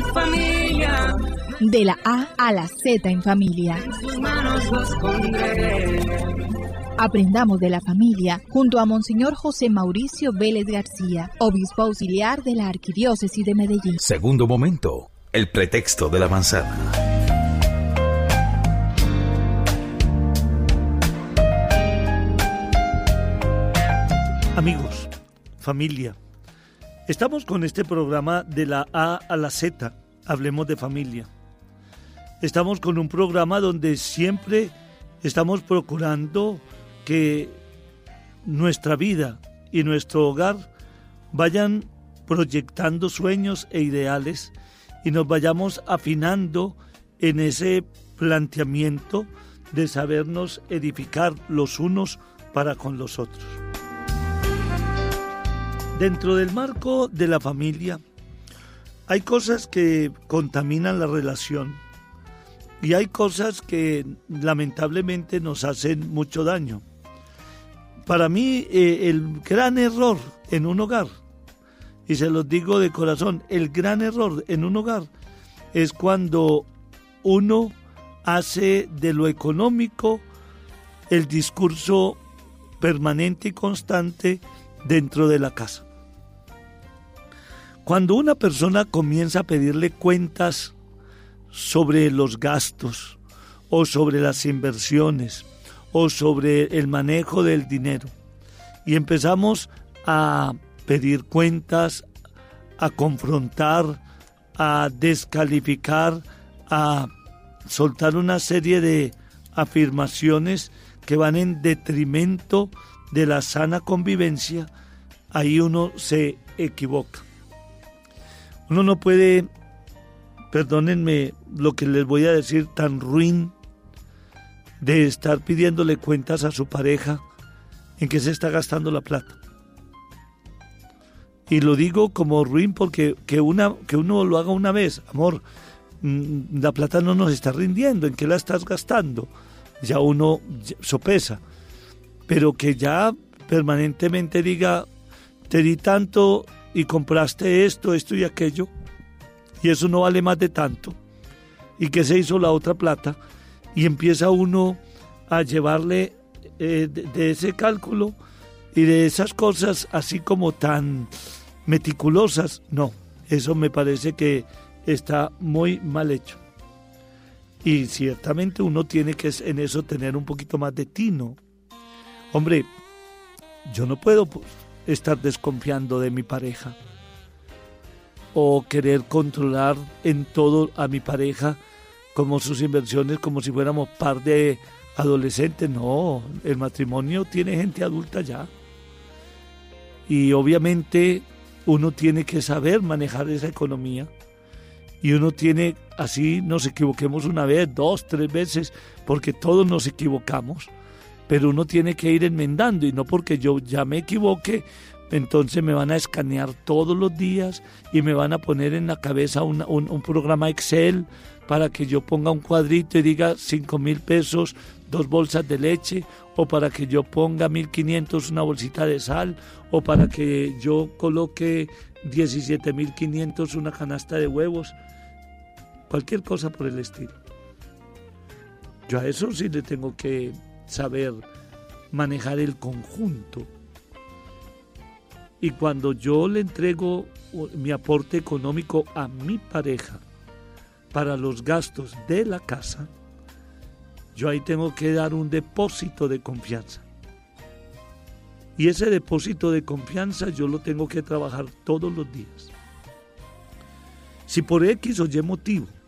familia. De la A a la Z en familia. En sus manos los pondré. Aprendamos de la familia junto a Monseñor José Mauricio Vélez García, obispo auxiliar de la Arquidiócesis de Medellín. Segundo momento, el pretexto de la manzana. Amigos, familia, estamos con este programa de la A a la Z, hablemos de familia. Estamos con un programa donde siempre estamos procurando que nuestra vida y nuestro hogar vayan proyectando sueños e ideales y nos vayamos afinando en ese planteamiento de sabernos edificar los unos para con los otros. Dentro del marco de la familia hay cosas que contaminan la relación y hay cosas que lamentablemente nos hacen mucho daño. Para mí el gran error en un hogar, y se los digo de corazón, el gran error en un hogar es cuando uno hace de lo económico el discurso permanente y constante dentro de la casa. Cuando una persona comienza a pedirle cuentas sobre los gastos o sobre las inversiones o sobre el manejo del dinero y empezamos a pedir cuentas, a confrontar, a descalificar, a soltar una serie de afirmaciones que van en detrimento de la sana convivencia, ahí uno se equivoca. Uno no puede, perdónenme lo que les voy a decir, tan ruin de estar pidiéndole cuentas a su pareja en que se está gastando la plata. Y lo digo como ruin porque que uno lo haga una vez, amor, la plata no nos está rindiendo, ¿en qué la estás gastando? Ya uno sopesa, pero que ya permanentemente diga, te di tanto y compraste esto y aquello, y eso no vale más de tanto, y que se hizo la otra plata, y empieza uno a llevarle de ese cálculo y de esas cosas así como tan meticulosas. No, eso me parece que está muy mal hecho. Y ciertamente uno tiene que en eso tener un poquito más de tino. Hombre, yo no puedo estar desconfiando de mi pareja o querer controlar en todo a mi pareja como sus inversiones, como si fuéramos par de adolescentes. No, el matrimonio tiene gente adulta ya y obviamente uno tiene que saber manejar esa economía y uno tiene, así nos equivoquemos una vez, 2, 3 veces, porque todos nos equivocamos, pero uno tiene que ir enmendando, y no porque yo ya me equivoque, entonces me van a escanear todos los días y me van a poner en la cabeza un programa Excel para que yo ponga un cuadrito y diga 5,000 pesos, 2 bolsas de leche, o para que yo ponga 1,500 una bolsita de sal, o para que yo coloque 17,500 una canasta de huevos, cualquier cosa por el estilo. Yo a eso sí le tengo que saber manejar el conjunto. Y cuando yo le entrego mi aporte económico a mi pareja para los gastos de la casa, yo ahí tengo que dar un depósito de confianza. Y ese depósito de confianza yo lo tengo que trabajar todos los días. Si por X o Y motivo